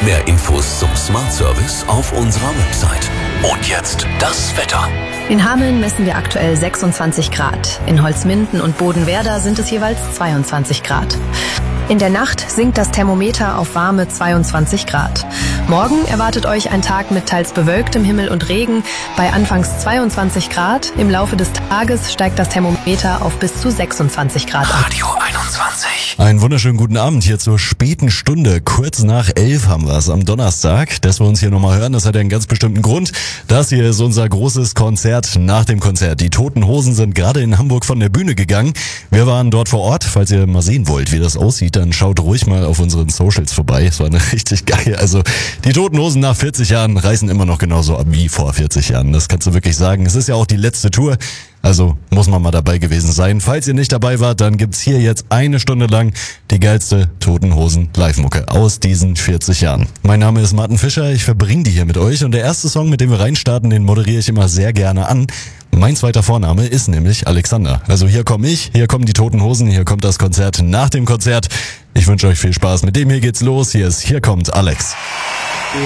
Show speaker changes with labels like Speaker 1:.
Speaker 1: Mehr Infos zum Smart Service auf unserer Website. Und jetzt das Wetter.
Speaker 2: In Hameln messen wir aktuell 26 Grad. In Holzminden und Bodenwerder sind es jeweils 22 Grad. In der Nacht sinkt das Thermometer auf warme 22 Grad. Morgen erwartet euch ein Tag mit teils bewölktem Himmel und Regen bei anfangs 22 Grad. Im Laufe des Tages steigt das Thermometer auf bis zu 26 Grad an.
Speaker 1: Radio 21.
Speaker 3: Einen wunderschönen guten Abend hier zur späten Stunde. Kurz nach 11 haben wir es am Donnerstag. Dass wir uns hier nochmal hören, das hat ja einen ganz bestimmten Grund. Das hier ist unser großes Konzert nach dem Konzert. Die Toten Hosen sind gerade in Hamburg von der Bühne gegangen. Wir waren dort vor Ort. Falls ihr mal sehen wollt, wie das aussieht, dann schaut ruhig mal auf unseren Socials vorbei. Es war eine richtig geil. Also die Toten Hosen nach 40 Jahren reißen immer noch genauso ab wie vor 40 Jahren. Das kannst du wirklich sagen. Es ist ja auch die letzte Tour. Also muss man mal dabei gewesen sein. Falls ihr nicht dabei wart, dann gibt's hier jetzt eine Stunde lang die geilste Toten Hosen Live-Mucke aus diesen 40 Jahren. Mein Name ist Martin Fischer, ich verbringe die hier mit euch und der erste Song, mit dem wir reinstarten, den moderiere ich immer sehr gerne an. Mein zweiter Vorname ist nämlich Alexander. Also hier komme ich, hier kommen die Toten Hosen, hier kommt das Konzert nach dem Konzert. Ich wünsche euch viel Spaß. Mit dem hier geht's los. Hier kommt Alex.